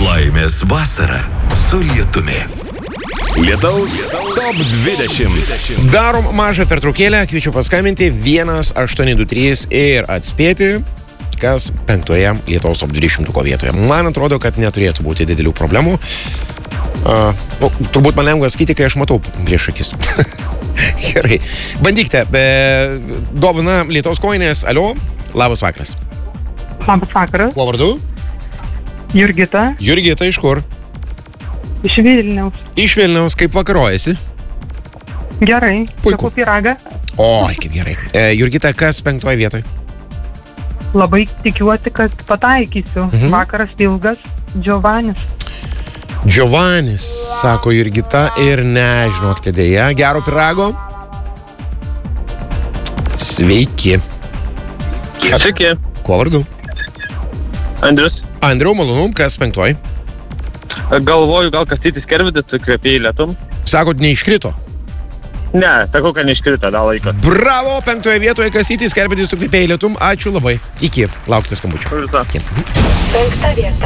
Laimės vasara su lietumi. Lietaus top 20. Darom mažą pertraukėlę, kviečiu paskambinti 1823 ir atspėti, kas penktoje Lietuvos top 20 vietoje. Man atrodo, kad neturėtų būti didelių problemų. Turbūt man lengva sakyti, kai aš matau prieš akis. Gerai. Bandykite. Dovana Lietuvos kojinės. Alio, labas vakaras. Labas vakaras. Kuo vardu? Jurgita. Jurgita, iš kur? Iš Vilniaus. Iš Vilniaus, kaip vakarojasi? Gerai. Puiku. Sakau pyragą. Oi, kaip gerai. Jurgita, kas penktoje vietoje? Labai tikiuosi, kad pataikysiu. Vakaras ilgas. Giovanis. Giovanis, sako Jurgita, ir nežinokite dėja. Gero pyrago. Sveiki. Sveiki. Kuo vardu? Andrius. Andriau, malonu, kas penktoji? Galvoju, gal Kastytis Kervidis su kvepėjai lietum. Sakot, neiškrito? Ne, sakau, kad neiškrito, dar laikas. Bravo, penktoje vietoje Kastytis Kervidis su kvepėjai lietum. Ačiū labai. Iki. Laukite skambučio. Viso. Iki. Penkta vieta.